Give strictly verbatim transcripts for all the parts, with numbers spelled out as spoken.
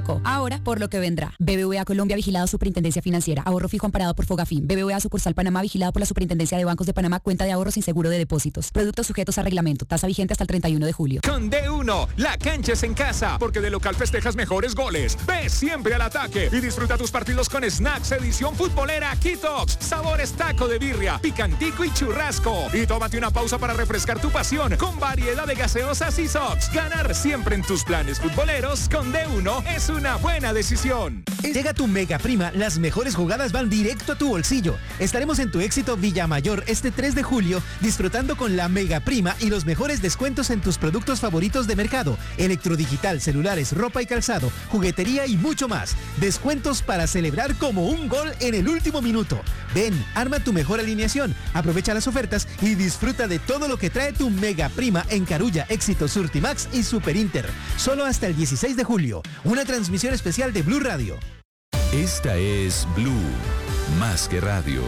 tocó. Ahora, por lo que vendrá. B B V A Colombia, vigilado Superintendencia Financiera. Ahorro fijo amparado por Fogafín. B B V A Sucursal Panamá, vigilado por la Superintendencia de Bancos de Panamá. Cuenta de ahorro sin seguro de depósitos. Productos sujetos a reglamento. Tasa vigente hasta el treinta y uno de julio. Con D uno, la cancha es en casa, porque de local festejas mejores goles. Ve siempre al ataque y disfruta tus partidos con Snacks edición futbolera Kitox. Sabores taco de birria, picantico y churrasco. Y tómate una pausa para refrescar tu pasión con variedad de gaseosas y sox. Ganar siempre en tus planes futboleros con D uno es una buena decisión. Llega tu Mega Prima, las mejores jugadas van directo a tu bolsillo. Estaremos en tu éxito Villamayor este tres de julio disfrutando con la Mega Prima y los mejores descuentos en tus productos favoritos de mercado, electrodigital, celulares, ropa y calzado, juguetería y mucho más. Descuentos para celebrar como un gol en el último minuto. Ven, arma tu mejor alineación, aprovecha las ofertas y disfruta de todo lo que trae tu Mega Prima en Carulla, Éxito, Surtimax y Super Inter. Solo hasta el dieciséis de julio. Una transmisión especial de Blue Radio. Esta es Blue, más que radio.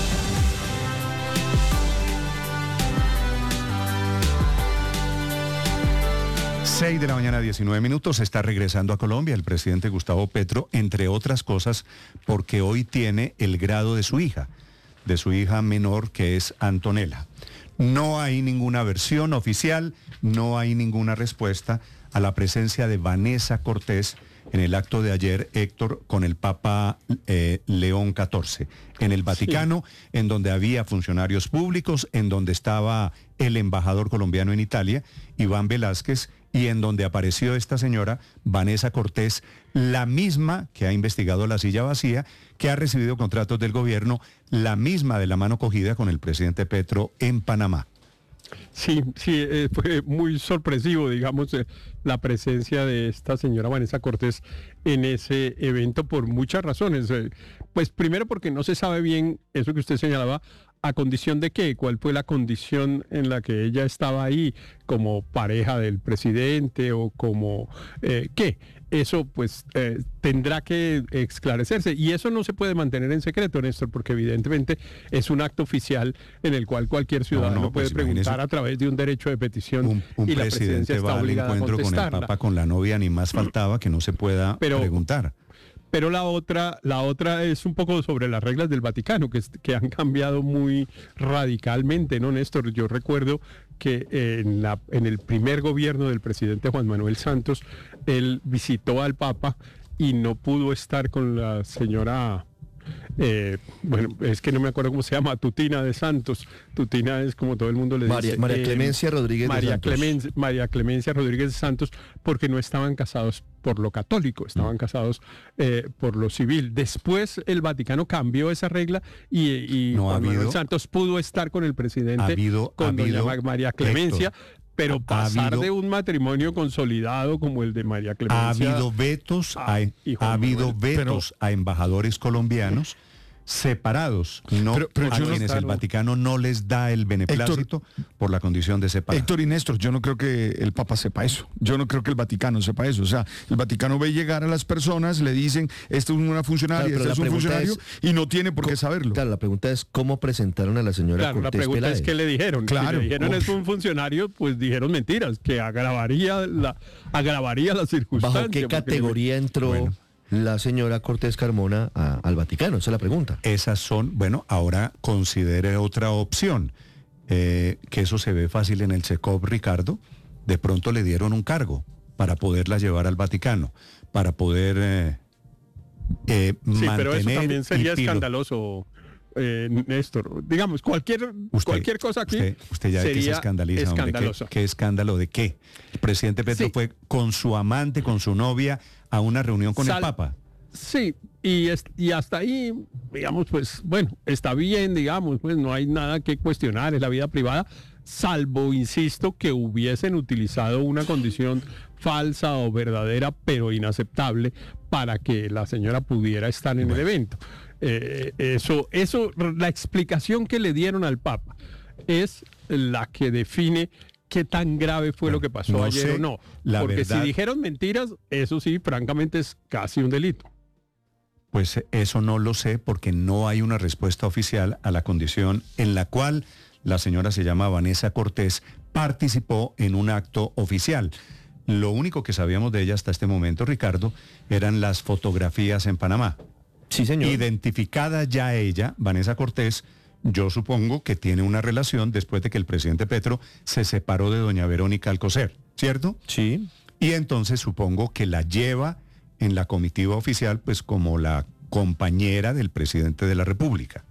seis de la mañana, diecinueve minutos, está regresando a Colombia el presidente Gustavo Petro, entre otras cosas, porque hoy tiene el grado de su hija, de su hija menor, que es Antonella. No hay ninguna versión oficial, no hay ninguna respuesta a la presencia de Vanessa Cortés en el acto de ayer, Héctor, con el Papa eh, León catorce, en el Vaticano, sí, en donde había funcionarios públicos, en donde estaba el embajador colombiano en Italia, Iván Velázquez, y en donde apareció esta señora, Vanessa Cortés, la misma que ha investigado la silla vacía, que ha recibido contratos del gobierno, la misma de la mano cogida con el presidente Petro en Panamá. Sí, sí, eh, fue muy sorpresivo, digamos, eh, la presencia de esta señora Vanessa Cortés en ese evento por muchas razones. Eh, pues primero porque no se sabe bien eso que usted señalaba, a condición de qué, cuál fue la condición en la que ella estaba ahí, como pareja del presidente o como eh, qué. Eso pues eh, tendrá que esclarecerse y eso no se puede mantener en secreto, Néstor, porque evidentemente es un acto oficial en el cual cualquier ciudadano no, no, puede pues, preguntar a través de un derecho de petición un, un y la presidente presidencia está va al encuentro con el Papa, con la novia, ni más faltaba que no se pueda Pero, preguntar. Pero la otra, la otra es un poco sobre las reglas del Vaticano, que, que han cambiado muy radicalmente, ¿no, Néstor? Yo recuerdo que en, la, en el primer gobierno del presidente Juan Manuel Santos, él visitó al Papa y no pudo estar con la señora... Eh, bueno, es que no me acuerdo cómo se llama, Tutina de Santos. Tutina es como todo el mundo le María, dice. María Clemencia eh, Rodríguez María de Santos. Clemencia, María Clemencia Rodríguez de Santos, porque no estaban casados por lo católico, estaban mm. casados eh, por lo civil. Después el Vaticano cambió esa regla y, y no Juan ha habido, Manuel Santos pudo estar con el presidente, ha habido, con ha habido, doña María Clemencia. Héctor, Pero pasar habido, de un matrimonio consolidado como el de María Clemencia. Ha habido vetos, a, ha habido vetos pero, a embajadores colombianos separados, no pero, pero a quienes no el Vaticano no les da el beneplácito Héctor, por la condición de separar. Héctor y Néstor, yo no creo que el Papa sepa eso, yo no creo que el Vaticano sepa eso, o sea, el Vaticano ve llegar a las personas, le dicen, esta es una funcionaria, claro, este es un funcionario, es, y no tiene por qué saberlo. Claro, la pregunta es, ¿cómo presentaron a la señora Claro, Cortés la pregunta Peláez? es, ¿qué le dijeron? Claro. Si le dijeron Uf. es un funcionario, pues dijeron mentiras, que agravaría la, agravaría la circunstancia. ¿Bajo qué categoría le... entró... Bueno. la señora Cortés Carmona a, al Vaticano? Esa es la pregunta. Esas son, bueno, ahora considere otra opción, eh, que eso se ve fácil en el SECOP, Ricardo, de pronto le dieron un cargo para poderla llevar al Vaticano, para poder eh, eh, sí, mantener... pero eso también sería pilo... escandaloso, eh, Néstor. Digamos, cualquier, usted, cualquier cosa aquí usted, usted ya ve que se escandaliza, escandaloso. Hombre, ¿qué, ¿qué escándalo de qué? El presidente Petro sí. fue con su amante, con su novia, a una reunión con Sal, el Papa. Sí, y, es, y hasta ahí, digamos, pues, bueno, está bien, digamos, pues no hay nada que cuestionar, es la vida privada, salvo, insisto, que hubiesen utilizado una condición falsa o verdadera, pero inaceptable, para que la señora pudiera estar en bueno. el evento. Eh, eso, eso, la explicación que le dieron al Papa es la que define qué tan grave fue bueno, lo que pasó no ayer sé, o no. Porque verdad, si dijeron mentiras, eso sí, francamente es casi un delito. Pues eso no lo sé porque no hay una respuesta oficial a la condición en la cual la señora se llama Vanessa Cortés, participó en un acto oficial. Lo único que sabíamos de ella hasta este momento, Ricardo, eran las fotografías en Panamá. Sí, señor. Identificada ya ella, Vanessa Cortés, yo supongo que tiene una relación después de que el presidente Petro se separó de doña Verónica Alcocer, ¿cierto? Sí. Y entonces supongo que la lleva en la comitiva oficial, pues como la compañera del presidente de la República.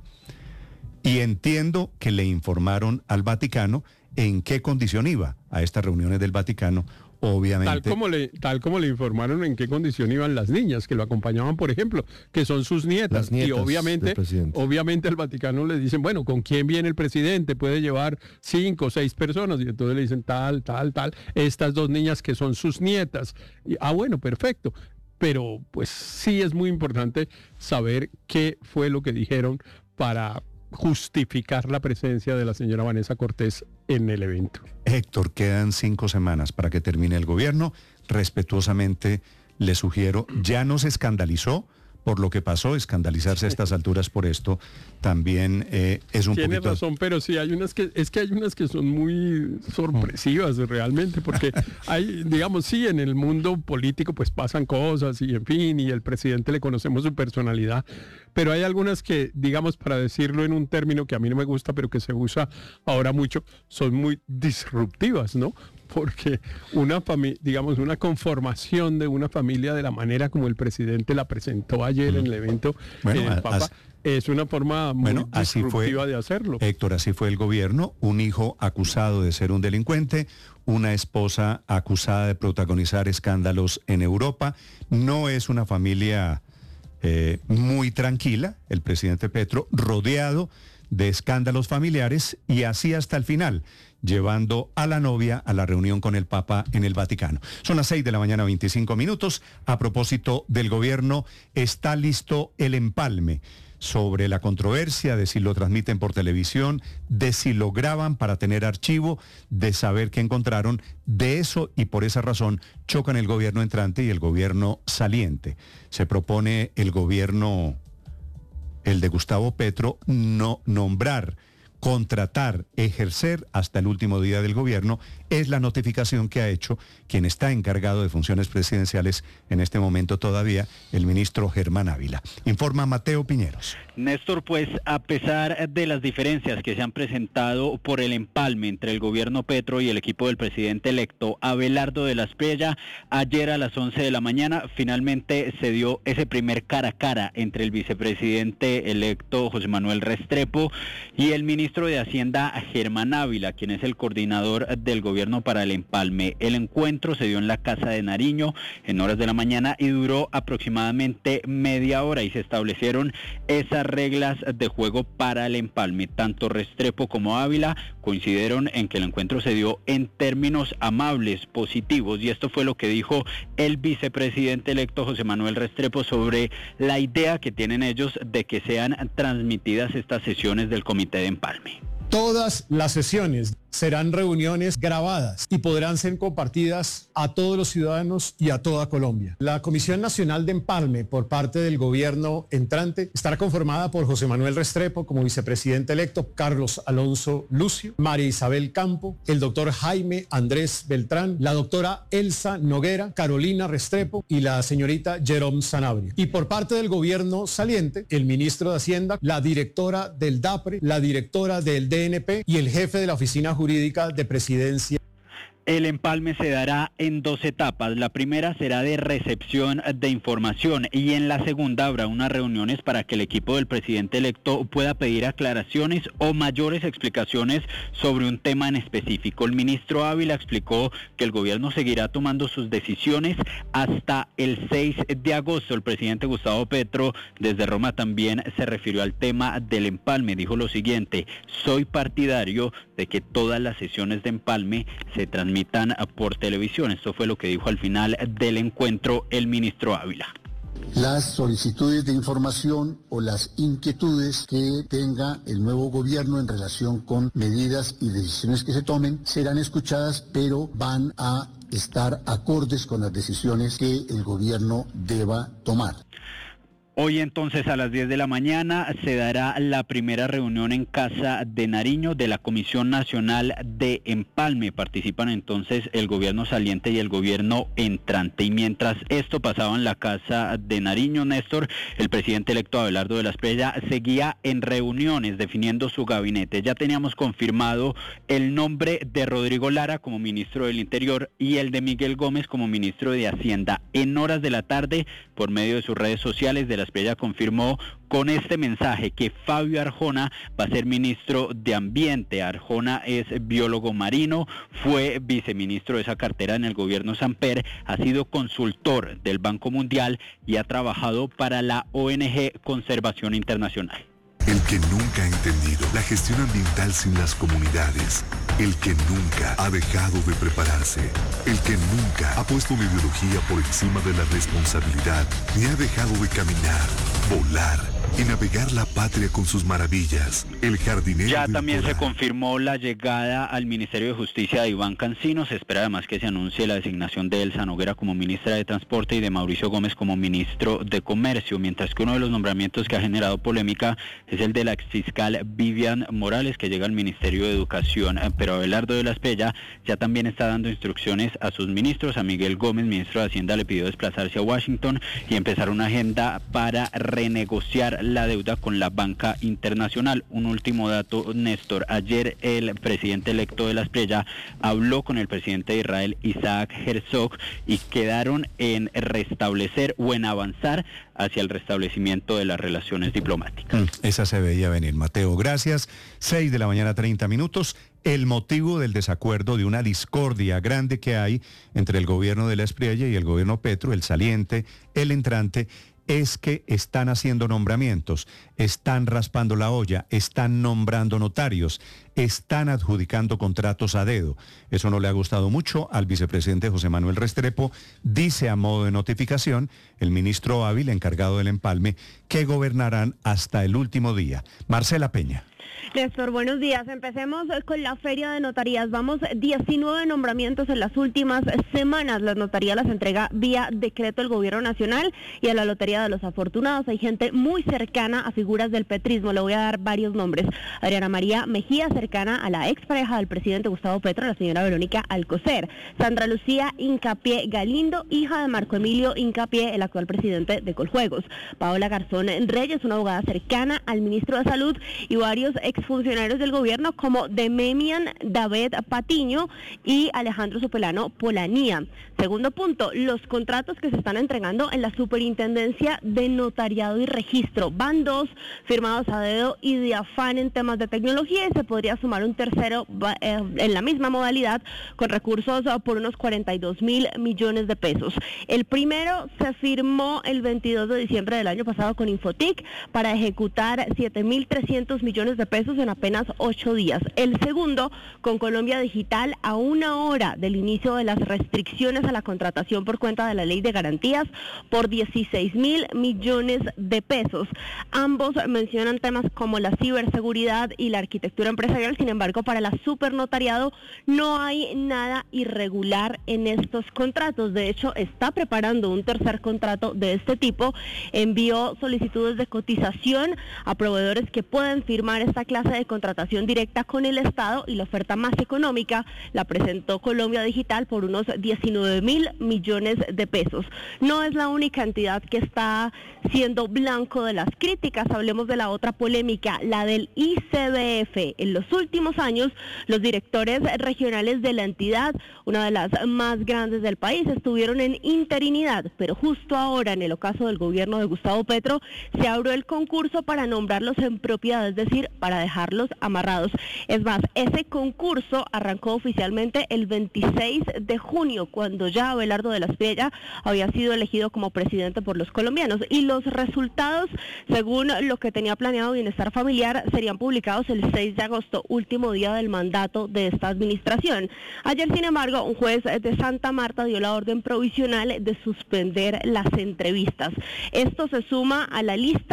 Y entiendo que le informaron al Vaticano en qué condición iba a estas reuniones del Vaticano. Obviamente. Tal como, le, tal como le informaron en qué condición iban las niñas que lo acompañaban, por ejemplo, que son sus nietas. Las nietas y obviamente, obviamente al Vaticano le dicen, bueno, ¿con quién viene el presidente? Puede llevar cinco o seis personas. Y entonces le dicen tal, tal, tal. Estas dos niñas que son sus nietas. Y, ah, bueno, perfecto. Pero pues sí es muy importante saber qué fue lo que dijeron para justificar la presencia de la señora Vanessa Cortés en el evento. Héctor, quedan cinco semanas para que termine el gobierno. Respetuosamente le sugiero, ya no se escandalizó por lo que pasó, escandalizarse a estas alturas por esto también eh, es un Tiene poquito... razón, pero sí, hay unas que, es que hay unas que son muy sorpresivas realmente, porque hay, digamos, sí, en el mundo político pues pasan cosas y en fin, y el presidente le conocemos su personalidad, pero hay algunas que, digamos, para decirlo en un término que a mí no me gusta, pero que se usa ahora mucho, son muy disruptivas, ¿no? Porque una familia, digamos, una conformación de una familia de la manera como el presidente la presentó ayer en el evento bueno, en el Papa, as, es una forma muy bueno, así disruptiva fue, de hacerlo. Héctor, así fue el gobierno, un hijo acusado de ser un delincuente, una esposa acusada de protagonizar escándalos en Europa. No es una familia eh, muy tranquila, el presidente Petro, rodeado de escándalos familiares y así hasta el final, llevando a la novia a la reunión con el Papa en el Vaticano. Son las seis de la mañana, veinticinco minutos. A propósito del gobierno, está listo el empalme sobre la controversia de si lo transmiten por televisión, de si lo graban para tener archivo, de saber qué encontraron. De eso y por esa razón chocan el gobierno entrante y el gobierno saliente. Se propone el gobierno, el de Gustavo Petro, no nombrar, contratar, ejercer hasta el último día del gobierno. Es la notificación que ha hecho quien está encargado de funciones presidenciales en este momento todavía, el ministro Germán Ávila. Informa Mateo Piñeros. Néstor, pues a pesar de las diferencias que se han presentado por el empalme entre el gobierno Petro y el equipo del presidente electo Abelardo de la Espriella, ayer a las once de la mañana finalmente se dio ese primer cara a cara entre el vicepresidente electo José Manuel Restrepo y el ministro de Hacienda Germán Ávila, quien es el coordinador del gobierno para el empalme. El encuentro se dio en la Casa de Nariño en horas de la mañana y duró aproximadamente media hora y se establecieron esas reglas de juego para el empalme. Tanto Restrepo como Ávila coincidieron en que el encuentro se dio en términos amables, positivos, y esto fue lo que dijo el vicepresidente electo José Manuel Restrepo sobre la idea que tienen ellos de que sean transmitidas estas sesiones del Comité de Empalme. Todas las sesiones serán reuniones grabadas y podrán ser compartidas a todos los ciudadanos y a toda Colombia. La Comisión Nacional de Empalme por parte del gobierno entrante estará conformada por José Manuel Restrepo como vicepresidente electo, Carlos Alonso Lucio, María Isabel Campo, el doctor Jaime Andrés Beltrán, la doctora Elsa Noguera, Carolina Restrepo y la señorita Jerome Sanabria. Y por parte del gobierno saliente, el ministro de Hacienda, la directora del DAPRE, la directora del D N P y el jefe de la Oficina Jurídica de Presidencia. El empalme se dará en dos etapas. La primera será de recepción de información y en la segunda habrá unas reuniones para que el equipo del presidente electo pueda pedir aclaraciones o mayores explicaciones sobre un tema en específico. El ministro Ávila explicó que el gobierno seguirá tomando sus decisiones hasta el seis de agosto. El presidente Gustavo Petro desde Roma también se refirió al tema del empalme. Dijo lo siguiente: soy partidario de que todas las sesiones de empalme se transmitan por televisión. Esto fue lo que dijo al final del encuentro el ministro Ávila. Las solicitudes de información o las inquietudes que tenga el nuevo gobierno en relación con medidas y decisiones que se tomen serán escuchadas, pero van a estar acordes con las decisiones que el gobierno deba tomar. Hoy entonces a las diez de la mañana se dará la primera reunión en Casa de Nariño de la Comisión Nacional de Empalme. Participan entonces el gobierno saliente y el gobierno entrante. Y mientras esto pasaba en la Casa de Nariño, Néstor, el presidente electo Abelardo de la Espriella seguía en reuniones definiendo su gabinete. Ya teníamos confirmado el nombre de Rodrigo Lara como ministro del Interior y el de Miguel Gómez como ministro de Hacienda. En horas de la tarde, por medio de sus redes sociales, de la Espriella confirmó con este mensaje que Fabio Arjona va a ser ministro de Ambiente. Arjona es biólogo marino, fue viceministro de esa cartera en el gobierno Samper, ha sido consultor del Banco Mundial y ha trabajado para la O N G Conservación Internacional. El que nunca ha entendido la gestión ambiental sin las comunidades. El que nunca ha dejado de prepararse. El que nunca ha puesto la ideología por encima de la responsabilidad, ni ha dejado de caminar, volar y navegar la patria con sus maravillas. El jardinero. Ya también Coral. Se confirmó la llegada al Ministerio de Justicia de Iván Cancino. Se espera además que se anuncie la designación de Elsa Noguera como ministra de Transporte y de Mauricio Gómez como ministro de Comercio, mientras que uno de los nombramientos que ha generado polémica es el de la exfiscal Vivian Morales, que llega al Ministerio de Educación. Pero Abelardo de la Espriella ya también está dando instrucciones a sus ministros. A Miguel Gómez, ministro de Hacienda, le pidió desplazarse a Washington y empezar una agenda para renegociar la deuda con la banca internacional. Un último dato, Néstor. Ayer el presidente electo de la Espriella habló con el presidente de Israel, Isaac Herzog, y quedaron en restablecer o en avanzar hacia el restablecimiento de las relaciones diplomáticas. Esa se veía venir, Mateo. Gracias. seis de la mañana, treinta minutos. El motivo del desacuerdo, de una discordia grande que hay entre el gobierno de la Espriella y el gobierno Petro, el saliente, el entrante, es que están haciendo nombramientos, están raspando la olla, están nombrando notarios, están adjudicando contratos a dedo. Eso no le ha gustado mucho al vicepresidente José Manuel Restrepo. Dice a modo de notificación el ministro Ávila, encargado del empalme, que gobernarán hasta el último día. Marcela Peña. Néstor, buenos días. Empecemos con la feria de notarías. Vamos, diecinueve nombramientos en las últimas semanas. La notaría las entrega vía decreto el gobierno nacional y a la lotería de los afortunados. Hay gente muy cercana a figuras del petrismo. Le voy a dar varios nombres. Adriana María Mejía, cercana a la expareja del presidente Gustavo Petro, la señora Verónica Alcocer. Sandra Lucía Incapié Galindo, hija de Marco Emilio Incapié, el actual presidente de Coljuegos. Paola Garzón Reyes, una abogada cercana al ministro de Salud, y varios exfuncionarios del gobierno como Dememian David Patiño y Alejandro Sopelano Polanía. Segundo punto, los contratos que se están entregando en la Superintendencia de Notariado y Registro. Van dos firmados a dedo y de afán en temas de tecnología, y se podría sumar un tercero eh, en la misma modalidad con recursos por unos cuarenta y dos mil millones de pesos. El primero se firmó el veintidós de diciembre del año pasado con Infotic para ejecutar siete mil trescientos millones de pesos en apenas ocho días. El segundo con Colombia Digital a una hora del inicio de las restricciones a la contratación por cuenta de la Ley de Garantías por dieciséis mil millones de pesos. Ambos mencionan temas como la ciberseguridad y la arquitectura empresarial. Sin embargo, para la supernotariado no hay nada irregular en estos contratos. De hecho, está preparando un tercer contrato de este tipo. Envió solicitudes de cotización a proveedores que pueden firmar esta clase de contratación directa con el Estado, y la oferta más económica la presentó Colombia Digital por unos diecinueve mil millones de pesos. No es la única entidad que está siendo blanco de las críticas. Hablemos de la otra polémica, la del I C B F. En los últimos años, los directores regionales de la entidad, una de las más grandes del país, estuvieron en interinidad, pero justo ahora, en el ocaso del gobierno de Gustavo Petro, se abrió el concurso para nombrarlos en propiedad, es decir, para dejarlos amarrados. Es más, ese concurso arrancó oficialmente el veintiséis de junio, cuando ya Abelardo de la Espriella había sido elegido como presidente por los colombianos, y los resultados, según lo que tenía planeado Bienestar Familiar, serían publicados el seis de agosto, último día del mandato de esta administración. Ayer, sin embargo, un juez de Santa Marta dio la orden provisional de suspender las entrevistas. Esto se suma a la lista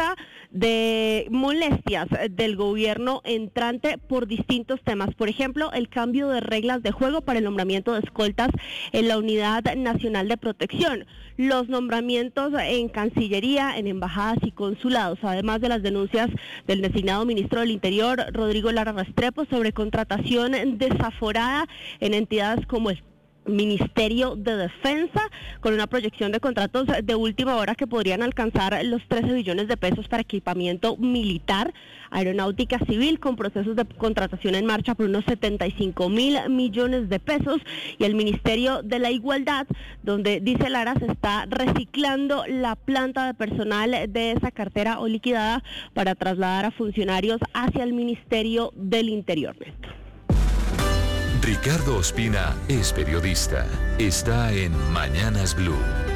de molestias del gobierno entrante por distintos temas. Por ejemplo, el cambio de reglas de juego para el nombramiento de escoltas en la Unidad Nacional de Protección, los nombramientos en Cancillería, en embajadas y consulados, además de las denuncias del designado ministro del Interior, Rodrigo Lara Restrepo, sobre contratación desaforada en entidades como el Ministerio de Defensa, con una proyección de contratos de última hora que podrían alcanzar los trece billones de pesos para equipamiento militar, aeronáutica civil, con procesos de contratación en marcha por unos setenta y cinco mil millones de pesos, y el Ministerio de la Igualdad, donde dice Lara se está reciclando la planta de personal de esa cartera o liquidada para trasladar a funcionarios hacia el Ministerio del Interior. Néstor. Ricardo Ospina es periodista. Está en Mañanas Blue.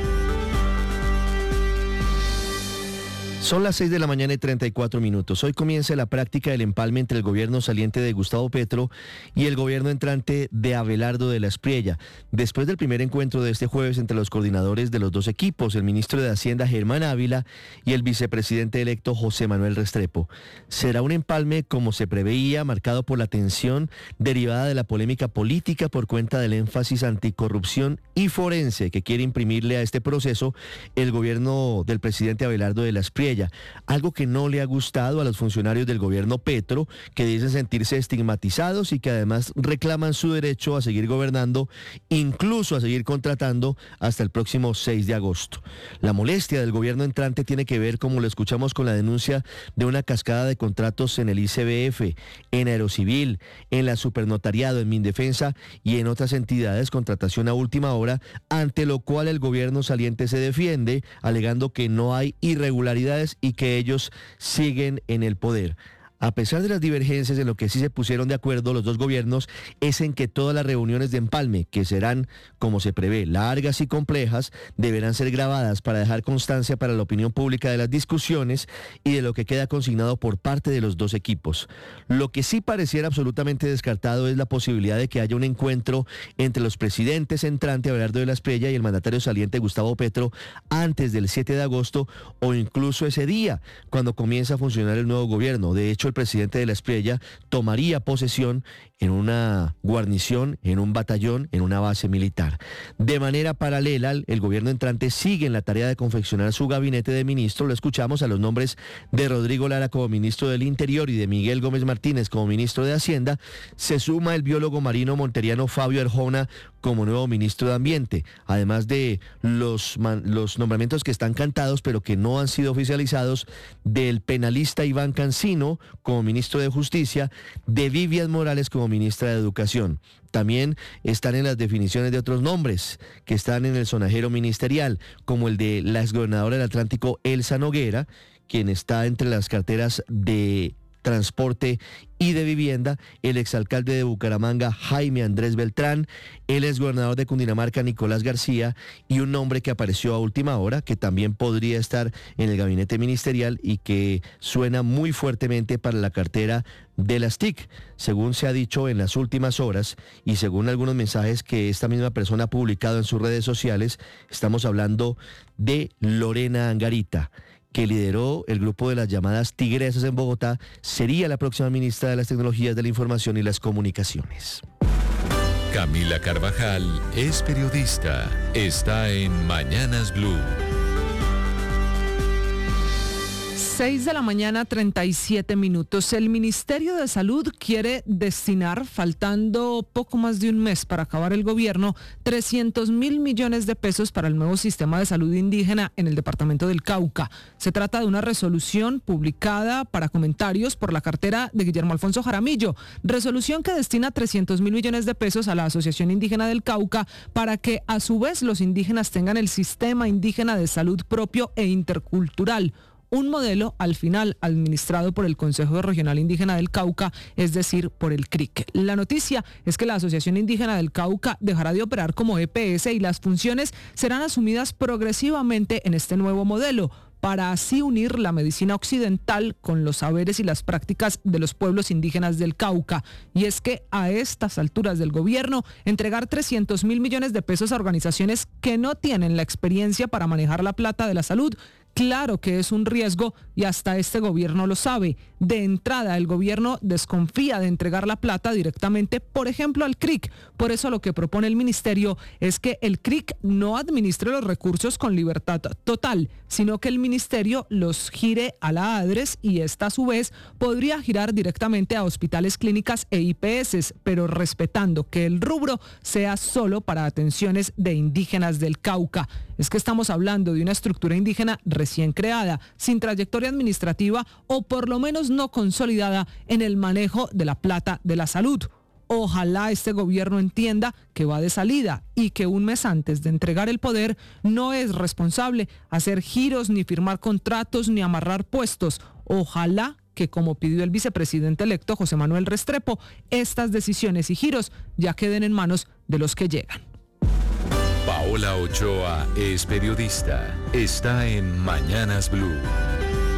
Son las seis de la mañana y treinta y cuatro minutos. Hoy comienza la práctica del empalme entre el gobierno saliente de Gustavo Petro y el gobierno entrante de Abelardo de la Espriella. Después del primer encuentro de este jueves entre los coordinadores de los dos equipos, el ministro de Hacienda Germán Ávila y el vicepresidente electo José Manuel Restrepo. Será un empalme, como se preveía, marcado por la tensión derivada de la polémica política por cuenta del énfasis anticorrupción y forense que quiere imprimirle a este proceso el gobierno del presidente Abelardo de la Espriella. Algo que no le ha gustado a los funcionarios del gobierno Petro, que dicen sentirse estigmatizados y que además reclaman su derecho a seguir gobernando, incluso a seguir contratando hasta el próximo seis de agosto. La molestia del gobierno entrante tiene que ver, como lo escuchamos, con la denuncia de una cascada de contratos en el I C B F, en Aerocivil, en la Supernotariado, en Mindefensa y en otras entidades, contratación a última hora, ante lo cual el gobierno saliente se defiende, alegando que no hay irregularidades y que ellos siguen en el poder. A pesar de las divergencias, en lo que sí se pusieron de acuerdo los dos gobiernos es en que todas las reuniones de empalme, que serán, como se prevé, largas y complejas, deberán ser grabadas para dejar constancia para la opinión pública de las discusiones y de lo que queda consignado por parte de los dos equipos. Lo que sí pareciera absolutamente descartado es la posibilidad de que haya un encuentro entre los presidentes entrante Abelardo de la Espriella y el mandatario saliente Gustavo Petro antes del siete de agosto o incluso ese día, cuando comienza a funcionar el nuevo gobierno. De hecho, el presidente de la Espriella tomaría posesión en una guarnición, en un batallón, en una base militar. De manera paralela, el gobierno entrante sigue en la tarea de confeccionar su gabinete de ministros. Lo escuchamos a los nombres de Rodrigo Lara como ministro del Interior y de Miguel Gómez Martínez como ministro de Hacienda. Se suma el biólogo marino monteriano Fabio Arjona como nuevo ministro de Ambiente, además de los, los nombramientos que están cantados pero que no han sido oficializados, del penalista Iván Cancino como ministro de Justicia, de Vivian Morales como ministra de Educación. También están en las definiciones de otros nombres que están en el sonajero ministerial, como el de la exgobernadora del Atlántico, Elsa Noguera, quien está entre las carteras de Transporte y de Vivienda, el exalcalde de Bucaramanga, Jaime Andrés Beltrán, el exgobernador de Cundinamarca, Nicolás García, y un nombre que apareció a última hora, que también podría estar en el gabinete ministerial y que suena muy fuertemente para la cartera de las T I C, según se ha dicho en las últimas horas y según algunos mensajes que esta misma persona ha publicado en sus redes sociales. Estamos hablando de Lorena Angarita, que lideró el grupo de las llamadas tigresas en Bogotá. Sería la próxima ministra de las Tecnologías de la Información y las Comunicaciones. Camila Carvajal es periodista. Está en Mañanas Blue. seis de la mañana, treinta y siete minutos. El Ministerio de Salud quiere destinar, faltando poco más de un mes para acabar el gobierno, trescientos mil millones de pesos para el nuevo sistema de salud indígena en el departamento del Cauca. Se trata de una resolución publicada para comentarios por la cartera de Guillermo Alfonso Jaramillo. Resolución que destina trescientos mil millones de pesos a la Asociación Indígena del Cauca para que a su vez los indígenas tengan el sistema indígena de salud propio e intercultural. Un modelo, al final, administrado por el Consejo Regional Indígena del Cauca, es decir, por el C R I C. La noticia es que la Asociación Indígena del Cauca dejará de operar como E P S y las funciones serán asumidas progresivamente en este nuevo modelo, para así unir la medicina occidental con los saberes y las prácticas de los pueblos indígenas del Cauca. Y es que a estas alturas del gobierno, entregar trescientos mil millones de pesos a organizaciones que no tienen la experiencia para manejar la plata de la salud Claro que es un riesgo y hasta este gobierno lo sabe. De entrada, el gobierno desconfía de entregar la plata directamente, por ejemplo, al C R I C. Por eso lo que propone el ministerio es que el C R I C no administre los recursos con libertad total, sino que el ministerio los gire a la ADRES y esta a su vez podría girar directamente a hospitales, clínicas e I P S, pero respetando que el rubro sea solo para atenciones de indígenas del Cauca. Es que estamos hablando de una estructura indígena recién creada, sin trayectoria administrativa o por lo menos no consolidada en el manejo de la plata de la salud. Ojalá este gobierno entienda que va de salida y que un mes antes de entregar el poder no es responsable hacer giros, ni firmar contratos, ni amarrar puestos. Ojalá que, como pidió el vicepresidente electo José Manuel Restrepo, estas decisiones y giros ya queden en manos de los que llegan. Paola Ochoa es periodista. Está en Mañanas Blue.